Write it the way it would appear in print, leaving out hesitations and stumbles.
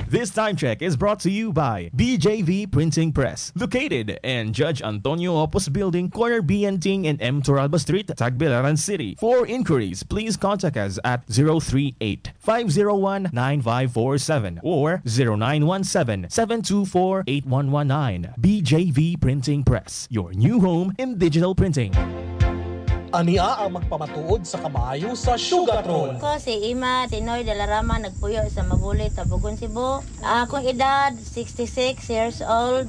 This time check is brought to you by BJV Printing Press, located in Judge Antonio Opus Building, corner B and Ting and M. Toralba Street, Tagbilaran City. For inquiries, please contact us at 038-501-9547 or 0917-724-8119. BJV Printing Press, your new home in digital printing. Ania ang magpamatuod sa kamayo sa Sugartron. Ako si Ima Tinoy de la Rama, nagpuyo sa Mabulit, Tabugon, Cebu. Akong edad 66 years old.